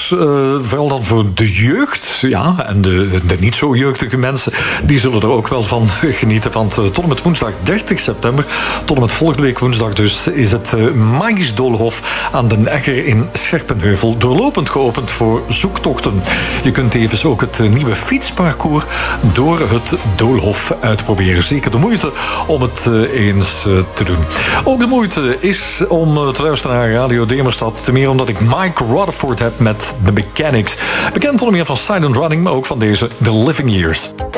vooral dan voor de jeugd. Ja, en de niet zo jeugdige mensen, die zullen er ook wel van genieten. Want tot en met woensdag 30 september, tot en met volgende week woensdag dus, is het Magisch Doolhof aan den Egger in Scherpenheuvel doorlopend geopend voor zoektochten. Je kunt tevens ook het nieuwe fietsparcours door het Doolhof uitproberen. Zeker de moeite om het eens te doen. Ook de moeite is om te luisteren naar Radio Demerstad. Ten meer omdat ik Mike Rutherford heb met The Mechanics. Bekend onder meer van Silent Running, maar ook van deze The Living Years.